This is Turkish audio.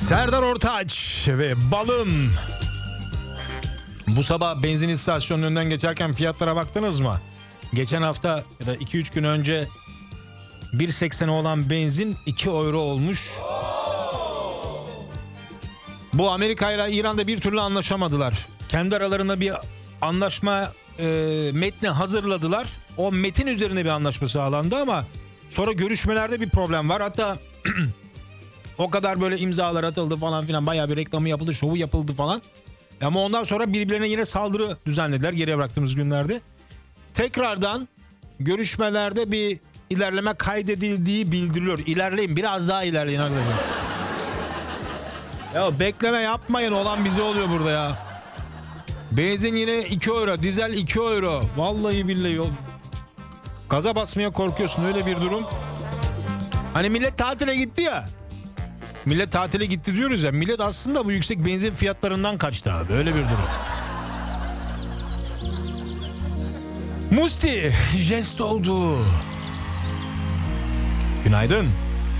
Serdar Ortaç ve Balım. Bu sabah benzin istasyonunun önünden geçerken fiyatlara baktınız mı? Geçen hafta ya da 2-3 gün önce 1.80 olan benzin 2 euro olmuş. Bu Amerika ile İran'da bir türlü anlaşamadılar. Kendi aralarında bir anlaşma metni hazırladılar. O metin üzerine bir anlaşma sağlandı ama sonra görüşmelerde bir problem var. Hatta o kadar böyle imzalar atıldı falan filan, bayağı bir reklamı yapıldı, şovu yapıldı falan. Ama ondan sonra birbirlerine yine saldırı düzenlediler geriye bıraktığımız günlerde. Tekrardan görüşmelerde bir ilerleme kaydedildiği bildiriliyor. İlerleyin, biraz daha ilerleyin arkadaşlar. Ya bekleme yapmayın, olan bize oluyor burada ya. Benzin yine 2 euro, dizel 2 euro. Vallahi billahi gaza basmaya korkuyorsun, öyle bir durum. Hani millet tatile gitti ya. Millet tatile gitti diyoruz ya. Millet aslında bu yüksek benzin fiyatlarından kaçtı abi. Öyle bir durum. Musti jest oldu. Günaydın.